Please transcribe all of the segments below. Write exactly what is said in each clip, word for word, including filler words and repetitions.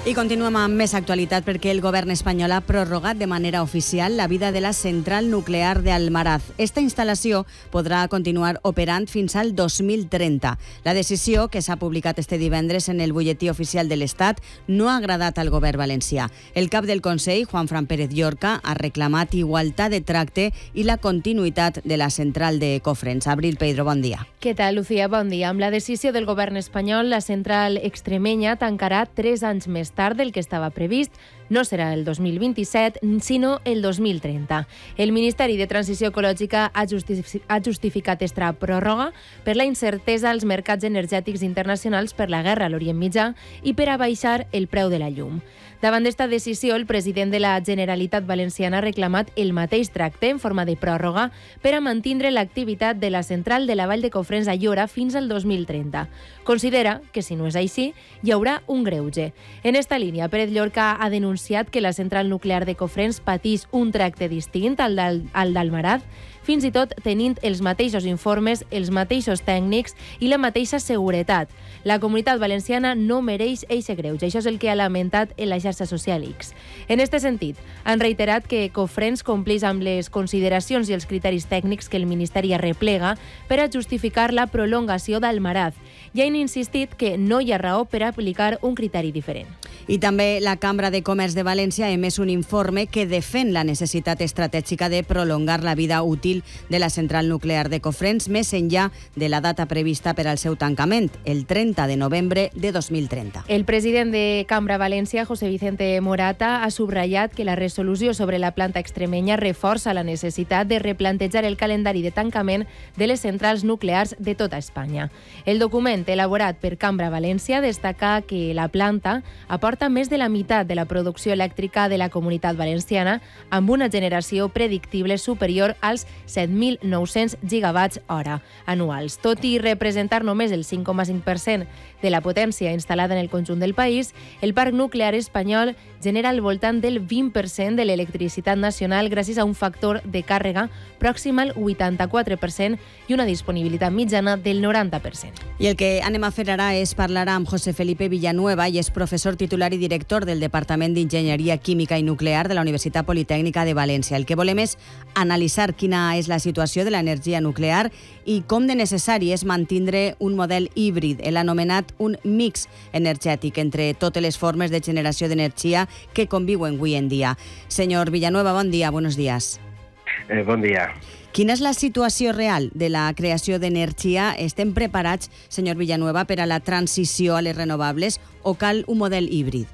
I continuem amb més actualitat perquè el govern espanyol ha prorrogat de manera oficial la vida de la central nuclear d'Almaraz. Esta instal·lació podrà continuar operant fins al dos mil trenta. La decisió, que s'ha publicat este divendres en el butlletí oficial de l'Estat, no ha agradat al govern valencià. El cap del Consell, Juanfran Pérez Llorca, ha reclamat igualtat de tracte i la continuïtat de la central de Cofrents. Abril Pedro, bon dia. Què tal, Lucía? Bon dia. Amb la decisió del govern espanyol, la central extremenya tancarà tres anys més tard del que estava previst. No serà el dos mil vint-i-set, sinó el dos mil trenta. El Ministeri de Transició Ecològica ha, justific ha justificat esta pròrroga per la incertesa als mercats energètics internacionals per la guerra a l'Orient Mitjà i per a baixar el preu de la llum. Davant d'esta decisió, el president de la Generalitat Valenciana ha reclamat el mateix tracte en forma de pròrroga per a mantindre l'activitat de la central de la Vall de Cofrents a Llora fins al dos mil trenta. Considera que, si no és així, hi haurà un greuge. En esta línia, Pérez Llorca ha denunciat que la central nuclear de Cofrents patís un tracte distint al d'Almaraz, fins i tot tenint els mateixos informes, els mateixos tècnics i la mateixa seguretat. La Comunitat Valenciana no mereix eixe greuge. Això és el que ha lamentat en la xarxa social X. En aquest sentit, han reiterat que Cofrents compleix amb les consideracions i els criteris tècnics que el Ministeri arreplega per a justificar la prolongació d'Almaraz. I han insistit que no hi ha raó per a aplicar un criteri diferent. I també la Cambra de Comerç de València ha emès un informe que defèn la necessitat estratègica de prolongar la vida útil de la central nuclear de Cofrents més enllà de la data prevista per al seu tancament, el trenta de novembre de dos mil trenta. El president de Cambra València, José Vicente Morata, ha subratllat que la resolució sobre la planta extremenya reforça la necessitat de replantejar el calendari de tancament de les centrals nuclears de tota Espanya. El document elaborat per Cambra València destaca que la planta aporta més de la meitat de la producció elèctrica de la Comunitat Valenciana amb una generació predictible superior als set mil nou-cents gigawatts hora anuals. Tot i representar només el cinc coma cinc per cent de la potència instal·lada en el conjunt del país, el parc nuclear espanyol genera al voltant del vint per cent de l'electricitat nacional gràcies a un factor de càrrega pròxim al vuitanta-quatre per cent i una disponibilitat mitjana del noranta per cent. I el que anem a fer ara és parlar amb José Felipe Villanueva, i és professor titular i director del Departament d'Enginyeria Química i Nuclear de la Universitat Politècnica de València. El que volem és analitzar quina és la situació de l'energia nuclear i com de necessari és mantindre un model híbrid, l'anomenat un mix energètic entre totes les formes de generació d'energia que conviuen avui en dia. Senyor Villanueva, bon dia, buenos días. Eh, bon dia. Quina és la situació real de la creació d'energia? Estem preparats, senyor Villanueva, per a la transició a les renovables o cal un model híbrid?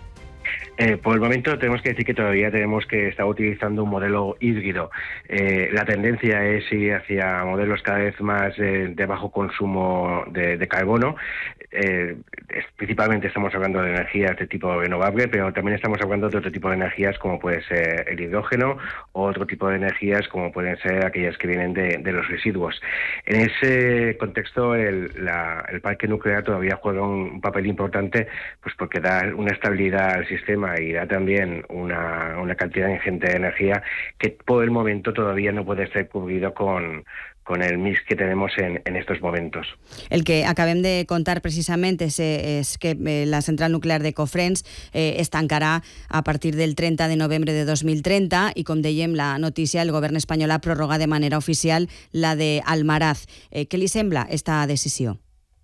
Eh, por el momento tenemos que decir que todavía tenemos que estar utilizando un modelo híbrido. Eh, la tendencia es ir hacia modelos cada vez más eh, de bajo consumo de, de carbono. Eh, es, principalmente estamos hablando de energías de tipo renovable, pero también estamos hablando de otro tipo de energías como puede ser el hidrógeno o otro tipo de energías como pueden ser aquellas que vienen de, de los residuos. En ese contexto el, la, el parque nuclear todavía juega un, un papel importante, pues porque da una estabilidad al sistema y da también una, una cantidad ingente de energía que por el momento todavía no puede ser cubrido con, con el mix que tenemos en, en estos momentos. El que acabem de contar precisament és, és que la central nuclear de Cofrents eh, es tancarà a partir del trenta de novembre de dos mil trenta i, com dèiem, la notícia, el govern espanyol ha prorrogat de manera oficial la de Almaraz. Eh, què li sembla esta decisió?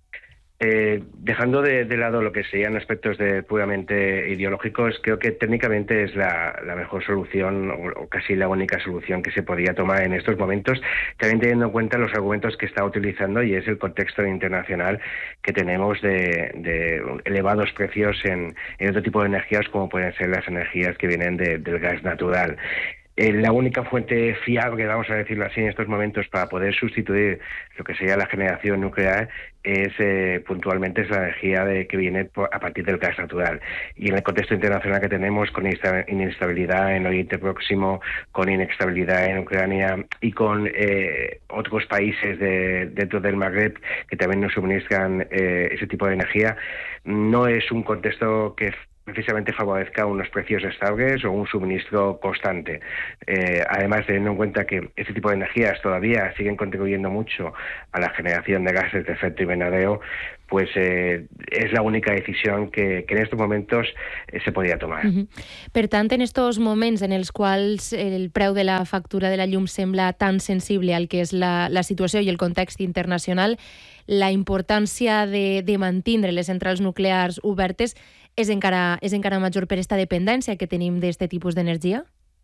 Eh, dejando de, de lado lo que serían aspectos de puramente ideológicos, creo que técnicamente es la, la mejor solución o, o casi la única solución que se podría tomar en estos momentos, también teniendo en cuenta los argumentos que está utilizando y es el contexto internacional que tenemos de, de elevados precios en, en otro tipo de energías como pueden ser las energías que vienen de, del gas natural. La única fuente fiable, vamos a decirlo así, en estos momentos para poder sustituir lo que sería la generación nuclear es eh, puntualmente es la energía de, que viene por, a partir del gas natural. Y en el contexto internacional que tenemos, con inestabilidad en Oriente Próximo, con inestabilidad en Ucrania y con eh, otros países de, dentro del Magreb que también nos suministran eh, ese tipo de energía, no es un contexto que precisamente favorezca unos precios estables o un suministro constante. Eh, además, teniendo en cuenta que este tipo de energías todavía siguen contribuyendo mucho a la generación de gases de efecto invernadero, pues eh, és l'única decisió que, que en aquests moments eh, se podia tomar. Uh-huh. Per tant, en aquests moments en els quals el preu de la factura de la llum sembla tan sensible al que és la, la situació i el context internacional, la importància de, de mantenir les centrals nuclears obertes és encara, és encara major per aquesta dependència que tenim d'aquest tipus d'energia?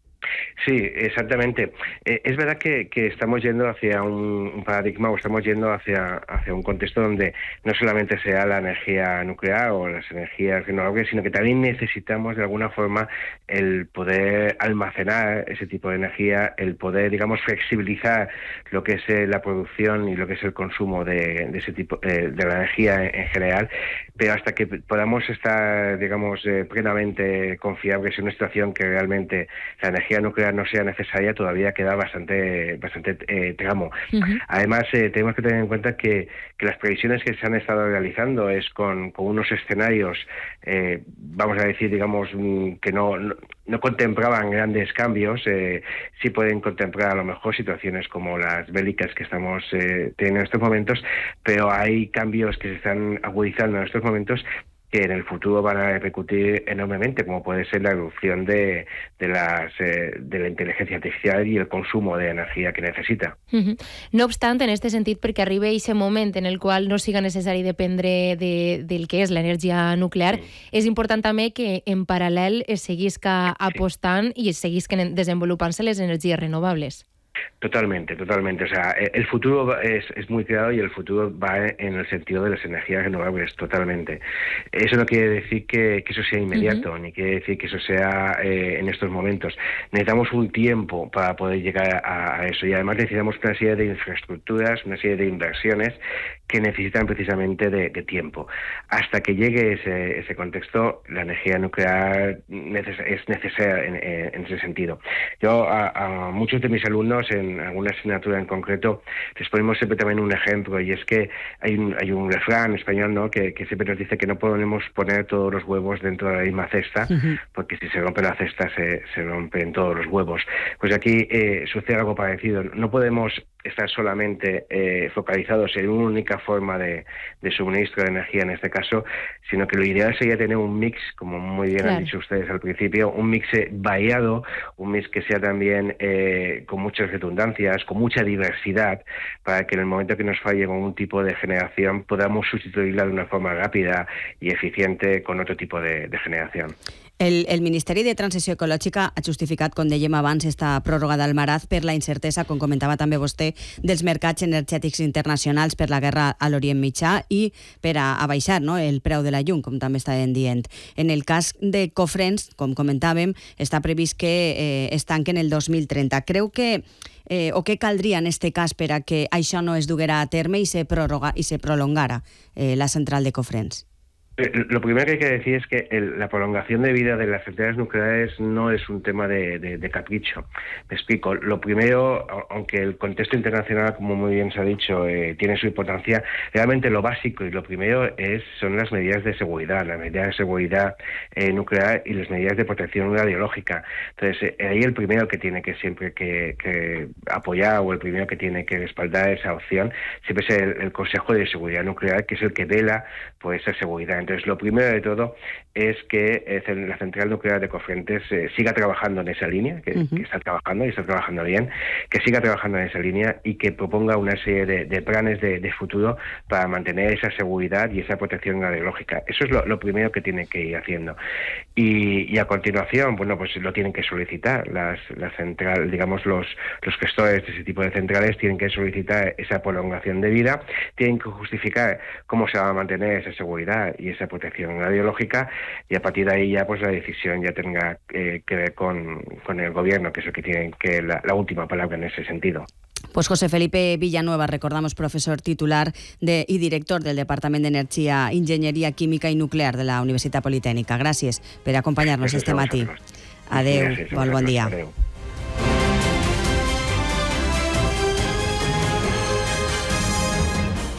Sí, exactamente. Eh, es verdad que, que estamos yendo hacia un, un paradigma o estamos yendo hacia, hacia un contexto donde no solamente sea la energía nuclear o las energías renovables, sino que también necesitamos de alguna forma el poder almacenar ese tipo de energía, el poder, digamos, flexibilizar lo que es eh, la producción y lo que es el consumo de, de ese tipo eh, de la energía en, en general, pero hasta que podamos estar, digamos, eh, plenamente confiables en una situación que realmente la energía nuclear no sea necesaria, todavía queda bastante bastante eh, tramo. Uh-huh. Además, eh, tenemos que tener en cuenta que, que las previsiones que se han estado realizando es con, con unos escenarios, eh, vamos a decir, digamos, que no, no, no contemplaban grandes cambios. Eh, sí pueden contemplar a lo mejor situaciones como las bélicas que estamos eh, teniendo en estos momentos, pero hay cambios que se están agudizando en estos momentos que en el futuro van a repercutir enormemente, como puede ser la erupción de, de, las, eh, de la inteligencia artificial i el consumo d'energia que necessita. Uh-huh. No obstant, en aquest sentit, perquè arriba aquest moment en el qual no siga necessari dependre de, del que és l'energia nuclear, sí. És important també que en paral·lel es seguisca apostant sí. i es seguisquen desenvolupant-se les energies renovables. Totalmente, totalmente. O sea, el futuro es, es muy claro y el futuro va en el sentido de las energías renovables, totalmente. Eso no quiere decir que, que eso sea inmediato, uh-huh. ni quiere decir que eso sea eh, en estos momentos. Necesitamos un tiempo para poder llegar a, a eso y además necesitamos una serie de infraestructuras, una serie de inversiones que necesitan precisamente de, de tiempo. Hasta que llegue ese, ese contexto, la energía nuclear neces- es necesaria en, en, en ese sentido. Yo a, a muchos de mis alumnos en alguna asignatura en concreto les ponemos siempre también un ejemplo y es que hay un, hay un refrán español, ¿no? que, que siempre nos dice que no podemos poner todos los huevos dentro de la misma cesta uh-huh. porque si se rompe la cesta se, se rompen todos los huevos. Pues aquí eh, sucede algo parecido. No podemos estar solamente eh, focalizados en una única forma de, de suministro de energía en este caso, sino que lo ideal sería tener un mix, como muy bien claro. han dicho ustedes al principio, un mix variado, un mix que sea también eh, con muchas redundancias, con mucha diversidad, para que en el momento que nos falle con un tipo de generación podamos sustituirla de una forma rápida y eficiente con otro tipo de, de generación. El, el Ministeri de Transició Ecològica ha justificat, com dèiem abans, esta pròrroga d'Almaraz per la incertesa, com comentava també vostè, dels mercats energètics internacionals per la guerra a l'Orient Mitjà i per a, a baixar no, el preu de la llum, com també estàvem dient. En el cas de Cofrents, com comentàvem, està previst que eh, es tanquen el dos mil trenta. Creu que eh, o què caldria en este cas per a que això no es duguera a terme i se, prorroga, i se prolongara eh, la central de Cofrents? Lo primero que hay que decir es que el, la prolongación de vida de las centrales nucleares no es un tema de, de, de capricho. Me explico. Lo primero, aunque el contexto internacional, como muy bien se ha dicho, eh, tiene su importancia, realmente lo básico y lo primero es son las medidas de seguridad, las medidas de seguridad eh, nuclear y las medidas de protección radiológica. Entonces, eh, ahí el primero que tiene que siempre que, que apoyar o el primero que tiene que respaldar esa opción siempre es el, el Consejo de Seguridad Nuclear, que es el que vela por esa seguridad. Entonces, lo primero de todo es que eh, la central nuclear de Cofrentes eh, siga trabajando en esa línea, que, uh-huh. que está trabajando y está trabajando bien, que siga trabajando en esa línea y que proponga una serie de, de planes de, de futuro para mantener esa seguridad y esa protección radiológica. Eso es lo, lo primero que tiene que ir haciendo. Y, y a continuación, bueno, pues lo tienen que solicitar. Las, la central, digamos, los, los gestores de ese tipo de centrales tienen que solicitar esa prolongación de vida, tienen que justificar cómo se va a mantener esa seguridad y esa protección radiológica y a partir de ahí ya pues la decisión ya tenga eh, que ver con, con el gobierno, que es el que tiene que la, la última palabra en ese sentido. Pues José Felipe Villanueva, recordamos, profesor titular de, y director del Departament d'Energia, Enginyeria Química i Nuclear de la Universitat Politécnica. Gràcies per acompanyar-nos este matí. Adeu, molt bon dia. Adeu.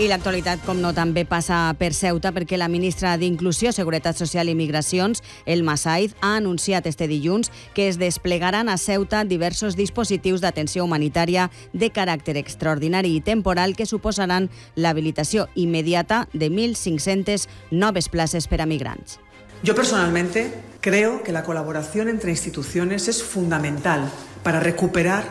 I l'actualitat, com no, també passa per Ceuta, perquè la ministra d'Inclusió, Seguretat Social i Migracions, Elma Saiz, ha anunciat este dilluns que es desplegaran a Ceuta diversos dispositius d'atenció humanitària de caràcter extraordinari i temporal que suposaran l'habilitació immediata de mil cinc-centes noves places per a migrants. Yo personalmente creo que la colaboración entre instituciones es fundamental para recuperar